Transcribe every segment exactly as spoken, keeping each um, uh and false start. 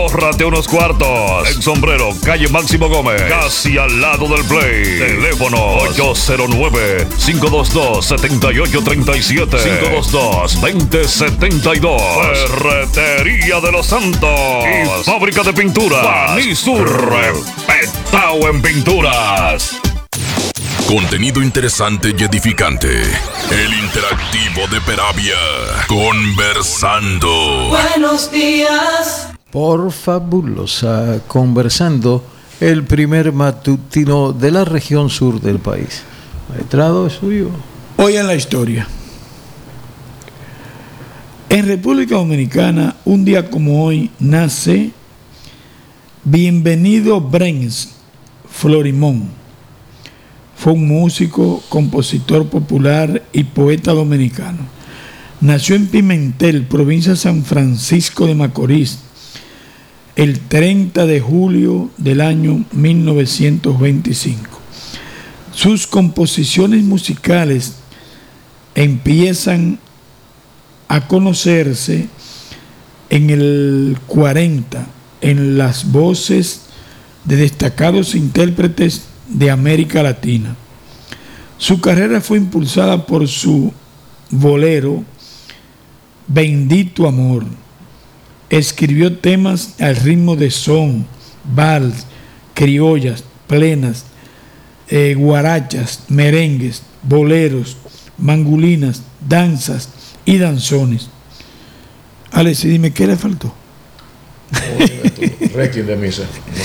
ahórrate unos cuartos. En Sombrero, calle Máximo Gómez, casi al lado del Play. Teléfono ocho cero nueve, cinco dos dos, siete ocho tres siete, cinco dos dos, dos cero siete dos. Ferretería de los Santos y fábrica de pinturas Banisur, respetado en pinturas. Contenido interesante y edificante. El interactivo de Peravia. Conversando. Buenos días. Por Fabulosa Conversando, el primer matutino de la región sur del país. Maestrado es suyo. Hoy en la historia. En República Dominicana, un día como hoy, nace Bienvenido Brens Florimón. Fue un músico, compositor popular y poeta dominicano. Nació en Pimentel, provincia de San Francisco de Macorís, el treinta de julio del año mil novecientos veinticinco. Sus composiciones musicales empiezan a conocerse en el cuarenta en las voces de destacados intérpretes de América Latina. Su carrera fue impulsada por su bolero Bendito Amor. Escribió temas al ritmo de son, vals, criollas, plenas, eh, guarachas, merengues, boleros, mangulinas, danzas y danzones. Alex, dime, ¿qué le faltó? Requiem de misa.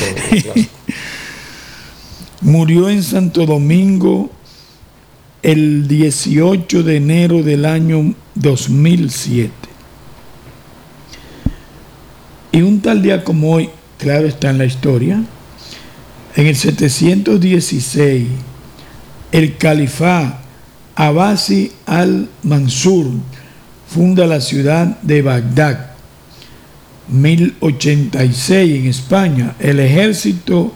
Murió en Santo Domingo el dieciocho de enero del año dos mil siete. Y un tal día como hoy, claro está en la historia, en el setecientos dieciséis, el califá Abbasi al-Mansur funda la ciudad de Bagdad. mil ochenta y seis en España, el ejército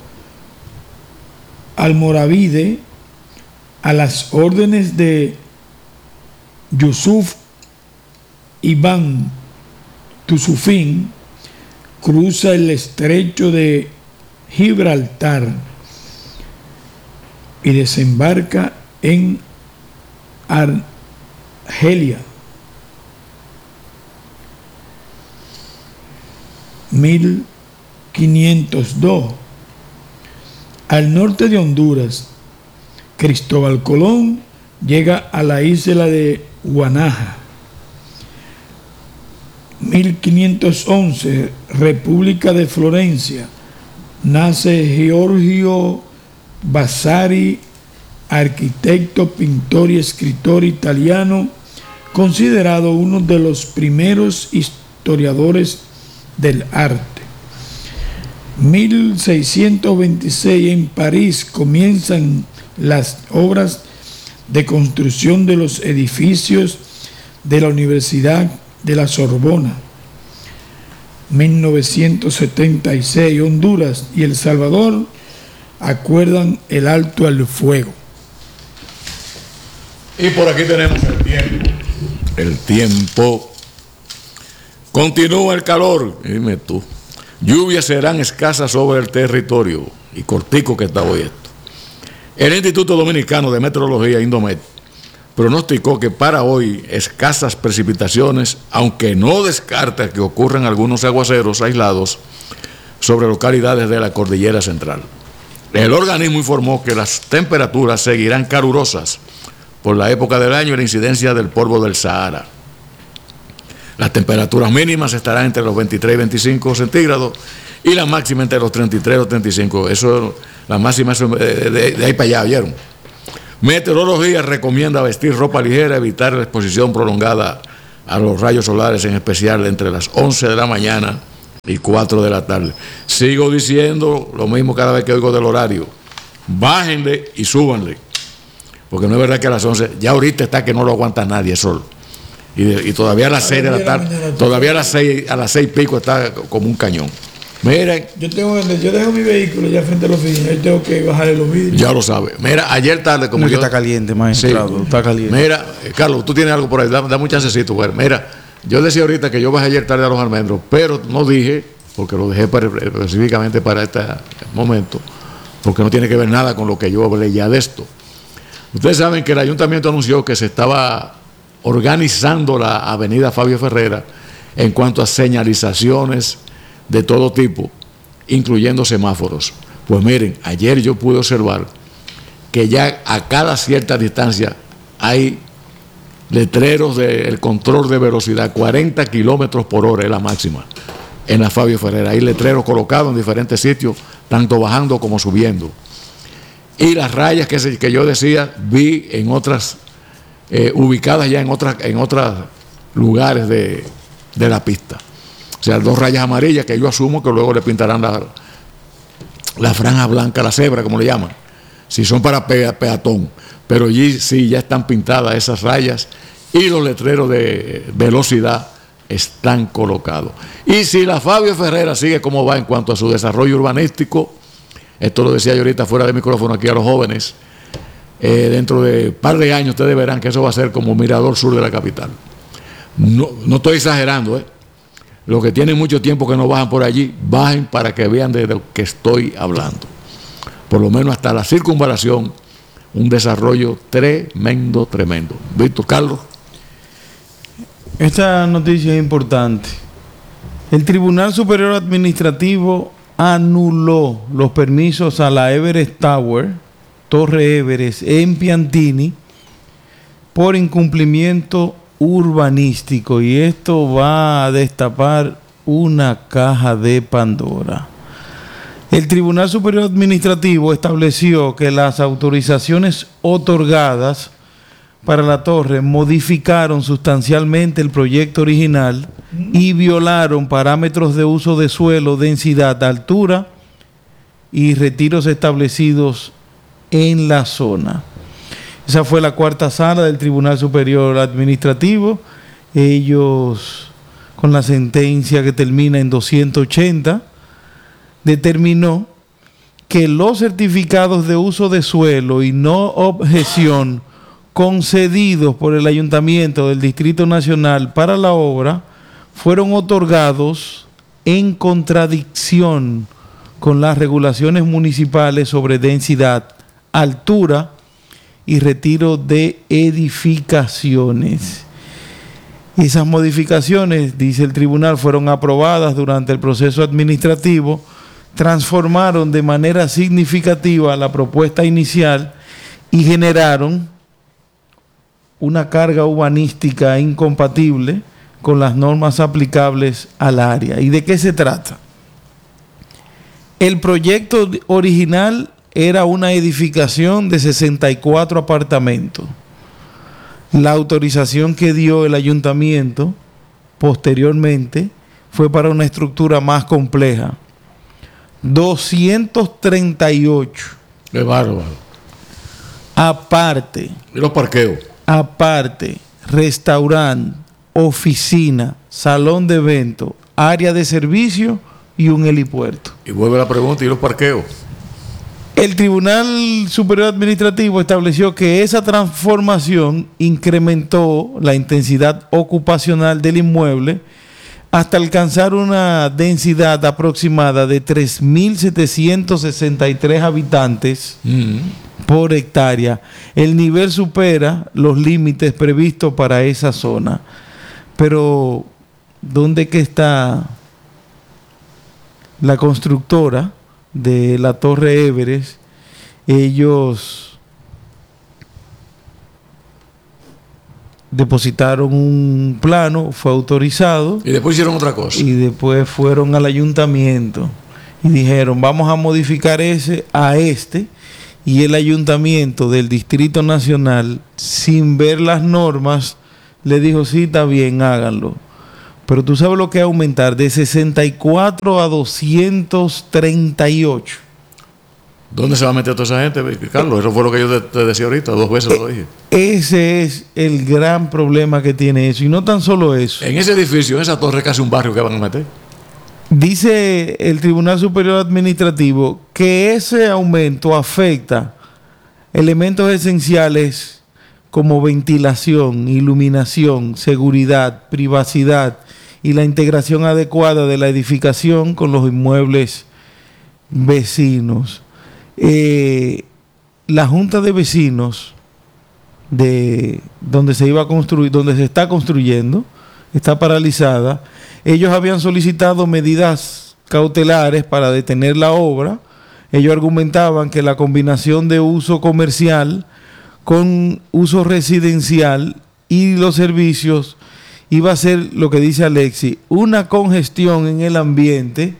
almorávide, a las órdenes de Yusuf Ibn Tusufín, cruza el estrecho de Gibraltar y desembarca en Argelia. mil quinientos dos. Al norte de Honduras, Cristóbal Colón llega a la isla de Guanaja. mil quinientos once, República de Florencia, nace Giorgio Vasari, arquitecto, pintor y escritor italiano, considerado uno de los primeros historiadores del arte. mil seiscientos veintiséis, en París comienzan las obras de construcción de los edificios de la Universidad de la Sorbona. mil novecientos setenta y seis, Honduras y El Salvador acuerdan el alto al fuego. Y por aquí tenemos el tiempo. El tiempo. Continúa el calor. Dime tú. Lluvias serán escasas sobre el territorio. Y cortico que está hoy esto. El Instituto Dominicano de Meteorología, Indomet, pronosticó que para hoy escasas precipitaciones, aunque no descarta que ocurran algunos aguaceros aislados sobre localidades de la cordillera central. El organismo informó que las temperaturas seguirán calurosas por la época del año y la incidencia del polvo del Sahara. Las temperaturas mínimas estarán entre los veintitrés y veinticinco centígrados y la máxima entre los treinta y tres y los treinta y cinco. Eso, la máxima de, de, de ahí para allá, ¿vieron? Meteorología recomienda vestir ropa ligera, evitar la exposición prolongada a los rayos solares, en especial entre las once de la mañana y cuatro de la tarde. Sigo diciendo lo mismo cada vez que oigo del horario. Bájenle y súbanle. Porque no es verdad que a las once, ya ahorita está que no lo aguanta nadie sol. Y, de, y todavía a las seis de la tarde, todavía a las seis, a las seis pico está como un cañón. Miren. Yo tengo, yo dejo mi vehículo ya frente a la oficina, yo tengo que bajarle los vidrios. Ya lo sabe. Mira, ayer tarde como no, yo. Que está caliente, maestro. Sí. Está caliente. Mira, Carlos, tú tienes algo por ahí, dame, dame un chancecito, güey. Mira, yo decía ahorita que yo bajé ayer tarde a los almendros, pero no dije, porque lo dejé para, específicamente para este momento, porque no tiene que ver nada con lo que yo hablé ya de esto. Ustedes saben que el ayuntamiento anunció que se estaba organizando la avenida Fabio Ferreira en cuanto a señalizaciones de todo tipo, incluyendo semáforos. Pues miren, ayer yo pude observar que ya a cada cierta distancia hay letreros del control de velocidad, cuarenta kilómetros por hora es la máxima en la Fabio Ferreira. Hay letreros colocados en diferentes sitios, tanto bajando como subiendo. Y las rayas que, se, que yo decía, vi en otras, eh, ubicadas ya en otras en otros lugares de, de la pista. O sea, dos rayas amarillas que yo asumo que luego le pintarán la, la franja blanca, la cebra, como le llaman, si son para pe, peatón. Pero allí sí ya están pintadas esas rayas y los letreros de velocidad están colocados. Y si la Fabio Ferreira sigue como va en cuanto a su desarrollo urbanístico, esto lo decía yo ahorita fuera de micrófono aquí a los jóvenes, eh, dentro de un par de años ustedes verán que eso va a ser como Mirador Sur de la capital. No, no estoy exagerando, ¿eh? Los que tienen mucho tiempo que no bajan por allí, bajen para que vean de lo que estoy hablando. Por lo menos hasta la circunvalación, un desarrollo tremendo, tremendo. Víctor, Carlos. Esta noticia es importante. El Tribunal Superior Administrativo anuló los permisos a la Everest Tower, Torre Everest, en Piantini, por incumplimiento urbanístico. Y esto va a destapar una caja de Pandora. El Tribunal Superior Administrativo estableció que las autorizaciones otorgadas para la torre modificaron sustancialmente el proyecto original y violaron parámetros de uso de suelo, densidad, altura y retiros establecidos en la zona. Esa fue la cuarta sala del Tribunal Superior Administrativo. Ellos, con la sentencia que termina en doscientos ochenta, determinó que los certificados de uso de suelo y no objeción concedidos por el Ayuntamiento del Distrito Nacional para la obra fueron otorgados en contradicción con las regulaciones municipales sobre densidad, altura y retiro de edificaciones. Esas modificaciones, dice el tribunal, fueron aprobadas durante el proceso administrativo, transformaron de manera significativa la propuesta inicial y generaron una carga urbanística incompatible con las normas aplicables al área. ¿Y de qué se trata? El proyecto original era una edificación de sesenta y cuatro apartamentos. La autorización que dio el ayuntamiento posteriormente fue para una estructura más compleja. doscientos treinta y ocho. ¡Qué bárbaro! Aparte. ¿Y los parqueos? Aparte, restaurante, oficina, salón de evento, área de servicio y un helipuerto. Y vuelve la pregunta, ¿y los parqueos? El Tribunal Superior Administrativo estableció que esa transformación incrementó la intensidad ocupacional del inmueble hasta alcanzar una densidad aproximada de tres mil setecientos sesenta y tres habitantes mm. por hectárea. El nivel supera los límites previstos para esa zona. Pero, ¿dónde que está la constructora de la Torre Everest? Ellos depositaron un plano, fue autorizado. Y después hicieron otra cosa. Y después fueron al ayuntamiento y dijeron, vamos a modificar ese a este. Y el ayuntamiento del Distrito Nacional, sin ver las normas, le dijo, sí, está bien, háganlo. Pero tú sabes lo que es aumentar de sesenta y cuatro a doscientos treinta y ocho. ¿Dónde se va a meter toda esa gente, Carlos? Eso fue lo que yo te decía ahorita, dos veces lo dije. Ese es el gran problema que tiene eso. Y no tan solo eso. En ese edificio, en esa torre, casi un barrio que van a meter. Dice el Tribunal Superior Administrativo que ese aumento afecta elementos esenciales como ventilación, iluminación, seguridad, privacidad y la integración adecuada de la edificación con los inmuebles vecinos. Eh, la Junta de Vecinos de donde se iba a construir, donde se está construyendo, está paralizada. Ellos habían solicitado medidas cautelares para detener la obra. Ellos argumentaban que la combinación de uso comercial con uso residencial y los servicios iba a ser, lo que dice Alexis, una congestión en el ambiente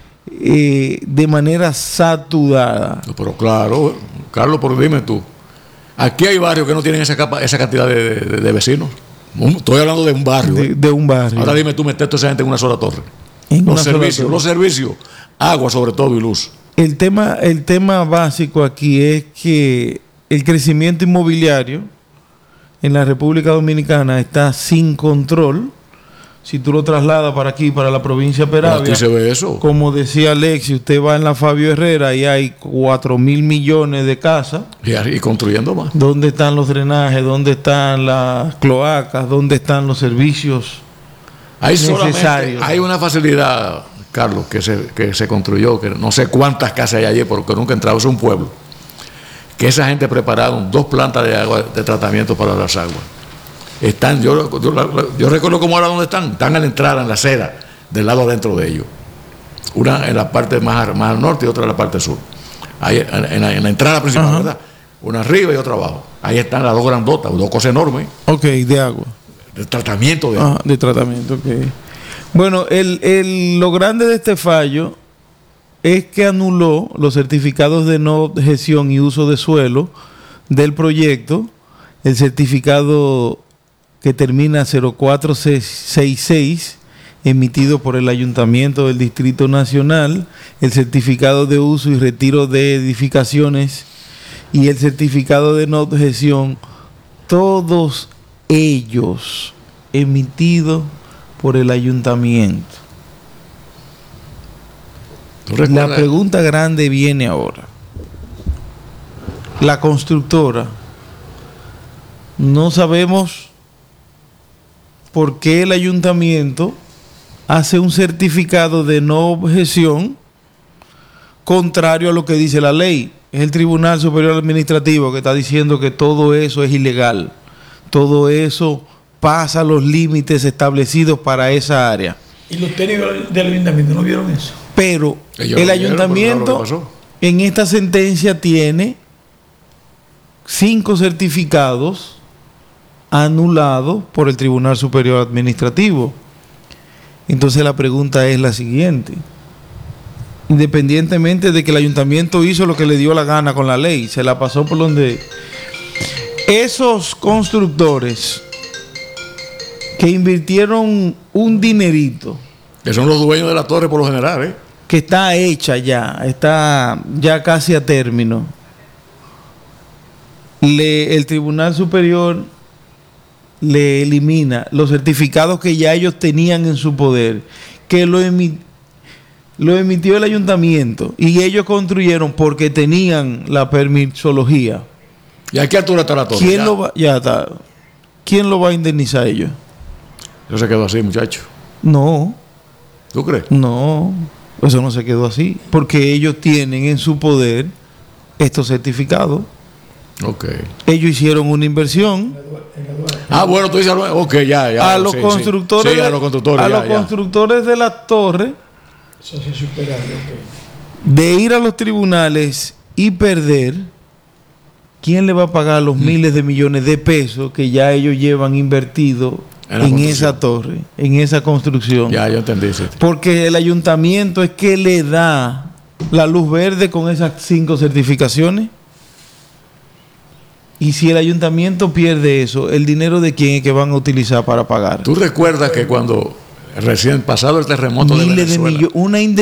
eh, de manera saturada. Pero claro, Carlos, pero dime tú, aquí hay barrios que no tienen esa, capa, esa cantidad de, de, de vecinos. Estoy hablando de un barrio. De, ¿eh? de un barrio. Ahora dime tú, meter toda esa gente en una sola torre. En los una servicios, sola torre. los servicios, agua sobre todo y luz. El tema, el tema básico aquí es que el crecimiento inmobiliario en la República Dominicana está sin control. Si tú lo trasladas para aquí, para la provincia de Peravia, aquí se ve eso. Como decía Alexis, usted va en la Fabio Herrera y hay cuatro mil millones de casas. Y, y construyendo más. ¿Dónde están los drenajes? ¿Dónde están las cloacas? ¿Dónde están los servicios hay necesarios? Hay una facilidad, Carlos, que se, que se construyó, que no sé cuántas casas hay allí, porque nunca he entrado, es un pueblo, que esa gente prepararon dos plantas de agua de tratamiento para las aguas. Están, yo, yo, yo recuerdo cómo ahora dónde están, están al entrar en la acera, del lado adentro de ellos. Una en la parte más, más al norte y otra en la parte sur. Ahí, en, la, en la entrada principal, ajá, ¿verdad? Una arriba y otra abajo. Ahí están las dos grandotas, dos cosas enormes. Ok, de agua. De tratamiento de agua. Ah, de tratamiento, ok. Bueno, el, el, lo grande de este fallo es que anuló los certificados de no objeción y uso de suelo del proyecto, el certificado que termina cero cuatro sesenta y seis, emitido por el Ayuntamiento del Distrito Nacional, el certificado de uso y retiro de edificaciones y el certificado de no objeción, todos ellos emitidos por el Ayuntamiento. La pregunta grande viene ahora. La constructora, no sabemos por qué el ayuntamiento hace un certificado de no objeción contrario a lo que dice la ley. Es el Tribunal Superior Administrativo que está diciendo que todo eso es ilegal. Todo eso pasa los límites establecidos para esa área. ¿Y los técnicos del ayuntamiento no vieron eso? Pero Ellos el lo ayuntamiento vieron, en esta sentencia tiene cinco certificados anulados por el Tribunal Superior Administrativo. Entonces la pregunta es la siguiente: independientemente de que el ayuntamiento hizo lo que le dio la gana con la ley, se la pasó por donde esos constructores que invirtieron un dinerito, que son los dueños de la torre por lo general, ¿eh? que está hecha ya, está ya casi a término, le, el Tribunal Superior le elimina los certificados que ya ellos tenían en su poder, que lo, emi, lo emitió el ayuntamiento y ellos construyeron porque tenían la permisología. ¿Y a qué altura está la torre? ¿Quién ya. lo va, ya está. ¿Quién lo va a indemnizar a ellos? Eso se quedó así, muchacho. No. ¿Tú crees? No, eso no se quedó así, porque ellos tienen en su poder estos certificados. Ok. Ellos hicieron una inversión. Ah, bueno, tú dices, ok, ya, ya. A los sí, constructores, sí. Sí, a los constructores, a ya, los ya. constructores de la torre, Eso se supera, okay. de ir a los tribunales y perder. ¿Quién le va a pagar los mm. miles de millones de pesos que ya ellos llevan invertido en, en esa torre, en esa construcción? Ya, yo entendí. Sí. Porque el ayuntamiento es que le da la luz verde con esas cinco certificaciones. Y si el ayuntamiento pierde eso, ¿el dinero de quién es que van a utilizar para pagar? ¿Tú recuerdas que cuando recién pasado el terremoto miles de Venezuela, de millones, una